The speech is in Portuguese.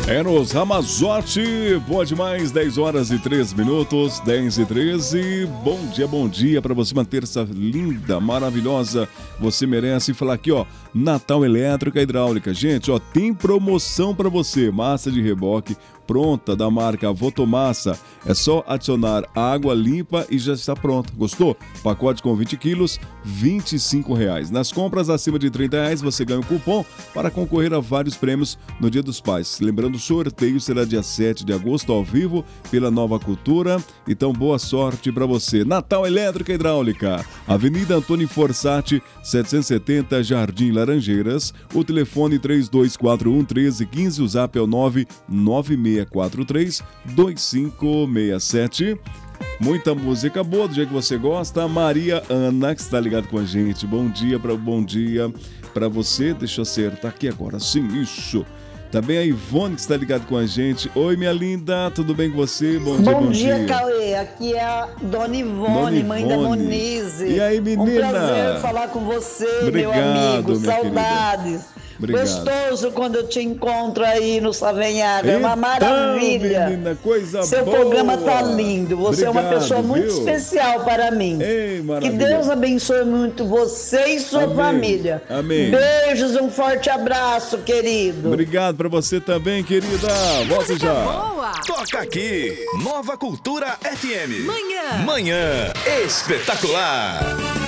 Eros Ramazotti, boa demais, 10 horas e 3 minutos, 10 e 13. Bom dia para você, uma terça linda, maravilhosa. Você merece falar aqui, ó, Natal Elétrica Hidráulica. Gente, ó, tem promoção para você, massa de reboque pronta da marca Votomassa. É só adicionar água limpa e já está pronta. Gostou? Pacote com 20 quilos, R$25. Nas compras acima de R$30, você ganha um cupom para concorrer a vários prêmios no Dia dos Pais. Lembrando, o sorteio será dia 7 de agosto, ao vivo, pela Nova Cultura. Então, boa sorte para você. Natal Elétrica Hidráulica, Avenida Antônio Forçati, 770, Jardim Laranjeiras. O telefone 3241-1315, o zap é o 99643-2567. Muita música boa, do jeito que você gosta. Maria Ana, que está ligado com a gente. Bom dia para você. Deixa eu acertar aqui agora. Sim, isso. Também a Ivone, que está ligado com a gente. Oi, minha linda, tudo bem com você? Bom dia. Cauê. Aqui é a Dona Ivone, mãe da Monize. E aí, menina? Um prazer falar com você, Obrigado, meu amigo. minha Saudades. Obrigado. Gostoso quando eu te encontro aí no Savenhaga. É uma maravilha. Menina, coisa Seu boa. programa tá lindo. Você Obrigado, é uma pessoa muito especial para mim. Ei, que Deus abençoe muito você e sua família. Amém. Beijos, um forte abraço, querido. Obrigado pra você também, querida. Volta já. Boa. Toca aqui, Nova Cultura FM. Manhã Espetacular.